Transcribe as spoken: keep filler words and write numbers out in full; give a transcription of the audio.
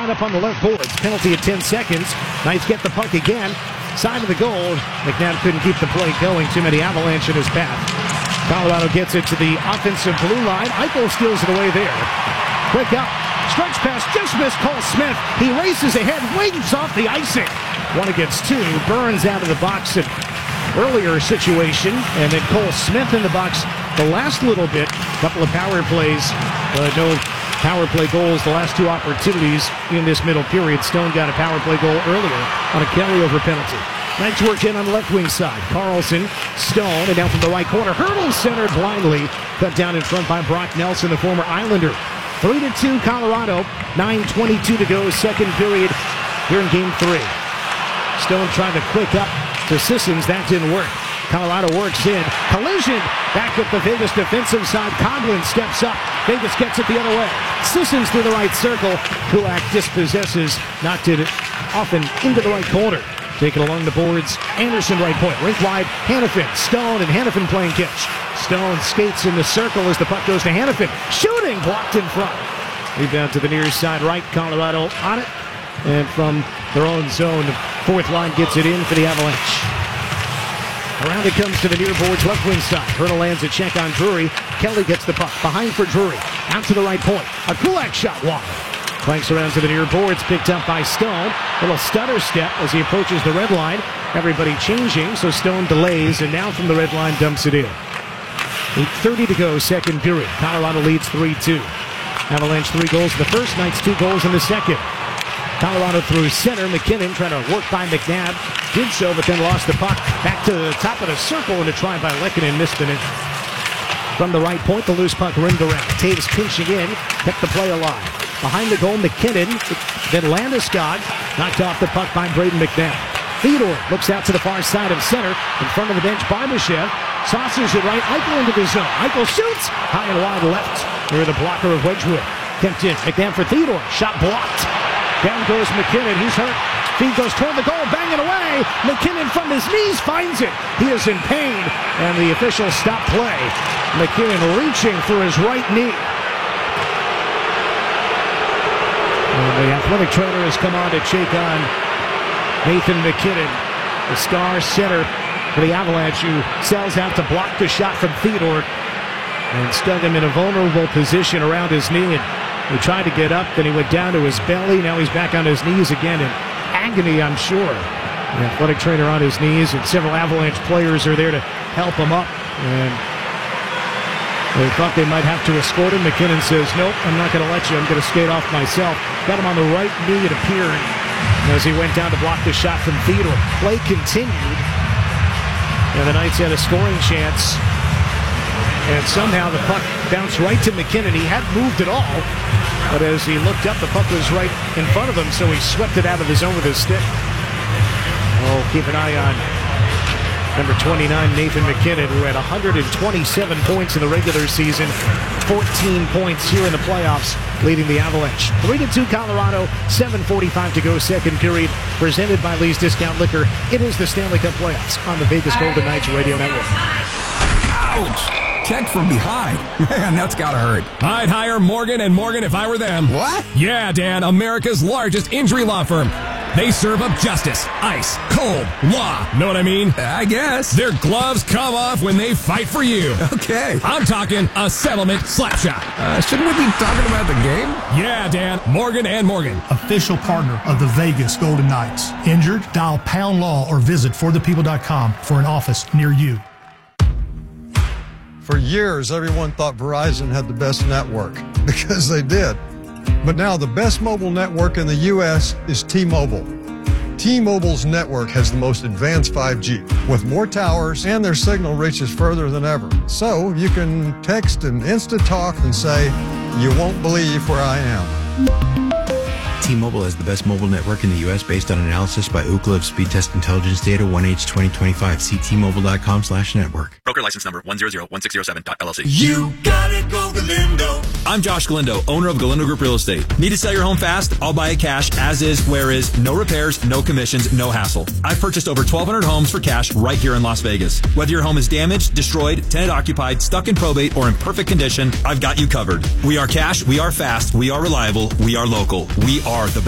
coming up on the left boards. Penalty at ten seconds. Knights get the puck again. Side of the goal. McNabb couldn't keep the play going. Too many Avalanche in his path. Colorado gets it to the offensive blue line. Eichel steals it away there. Quick up. Stretch pass. Just missed Cole Smith. He races ahead. Waves off the icing. One against two. Burns out of the box at earlier situation. And then Cole Smith in the box the last little bit. Couple of power plays. But no power play goals the last two opportunities in this middle period. Stone got a power play goal earlier on a carryover penalty. Knights work in on the left wing side. Carlson, Stone, and down from the right corner. Hurdle centered blindly. Cut down in front by Brock Nelson, the former Islander. three to two Colorado. nine twenty-two to go, second period here in game three. Stone trying to quick up to Sissons. That didn't work. Colorado works in. Collision. Back at the Vegas defensive side. Coghlan steps up. Vegas gets it the other way. Sissons through the right circle. Kulak dispossesses. Knocked it often into the right corner. Taken along the boards. Anderson right point. Rink wide. Hanifin. Stone and Hanifin playing catch. Stone skates in the circle as the puck goes to Hanifin. Shooting. Blocked in front. Rebound to the near side right. Colorado on it. And from their own zone, the fourth line gets it in for the Avalanche. Around it comes to the near boards, left wing side. Hurdle lands a check on Drury. Kelly gets the puck. Behind for Drury. Out to the right point. A Kulak shot wide. Clanks around to the near boards, picked up by Stone. Little stutter step as he approaches the red line. Everybody changing, so Stone delays, and now from the red line dumps it in. eight thirty to go, second period. Colorado leads three two. Avalanche three goals in the first, Knights two goals in the second. Colorado through center. McKinnon trying to work by McNabb. Did so, but then lost the puck. Back to the top of the circle, and a try by Lehkonen missed it. From the right point, the loose puck rimmed around. Taves pinching in, kept the play alive. Behind the goal, McKinnon. Then Landeskog knocked off the puck by Braden McNabb. Theodore looks out to the far side of center. In front of the bench, Barbashev. Saucers it right. Eichel into the zone. Eichel shoots. High and wide left. Near the blocker of Wedgwood. Kept in. McNabb for Theodore. Shot blocked. Down goes McKinnon. He's hurt. Feed goes toward the goal. Banging away. McKinnon from his knees finds it. He is in pain. And the officials stop play. McKinnon reaching for his right knee. And the athletic trainer has come on to check on Nathan McKinnon, the star center for the Avalanche, who sells out to block the shot from Theodore and stuck him in a vulnerable position around his knee. And he tried to get up, then he went down to his belly. Now he's back on his knees again in agony, I'm sure. The athletic trainer on his knees, and several Avalanche players are there to help him up. And they thought they might have to escort him. McKinnon says, nope, I'm not going to let you. I'm going to skate off myself. Got him on the right knee, it appeared, as he went down to block the shot from Theodore. Play continued, and the Knights had a scoring chance. And somehow the puck bounced right to McKinnon. He hadn't moved at all, but as he looked up, the puck was right in front of him, so he swept it out of the zone with his stick. Oh, keep an eye on number twenty-nine, Nathan McKinnon, who had one hundred twenty-seven points in the regular season, fourteen points here in the playoffs, leading the Avalanche. three to two Colorado, seven forty-five to go, second period, presented by Lee's Discount Liquor. It is the Stanley Cup playoffs on the Vegas Golden Knights Radio Network. Ouch! Check from behind. Man, that's gotta hurt. I'd hire Morgan and Morgan if I were them. What? Yeah, Dan, America's largest injury law firm. They serve up justice, ice, cold, law. Know what I mean? I guess. Their gloves come off when they fight for you. Okay. I'm talking a settlement slap shot. Uh, shouldn't we be talking about the game? Yeah, Dan, Morgan and Morgan. Official partner of the Vegas Golden Knights. Injured? Dial Pound Law or visit for the people dot com for an office near you. For years, everyone thought Verizon had the best network, because they did. But now the best mobile network in the U S is T-Mobile. T-Mobile's network has the most advanced five G, with more towers, and their signal reaches further than ever. So you can text and Insta-Talk and say, you won't believe where I am. T-Mobile has the best mobile network in the U S based on analysis by Ookla of Speed Test Intelligence Data one H twenty twenty-five. See T Mobile dot com slash network. Broker license number one zero zero one six zero seven dot L L C. You gotta go Galindo. I'm Josh Galindo, owner of Galindo Group Real Estate. Need to sell your home fast? I'll buy it cash, as is, where is, no repairs, no commissions, no hassle. I've purchased over twelve hundred homes for cash right here in Las Vegas. Whether your home is damaged, destroyed, tenant occupied, stuck in probate, or in perfect condition, I've got you covered. We are cash, we are fast, we are reliable, we are local. We are the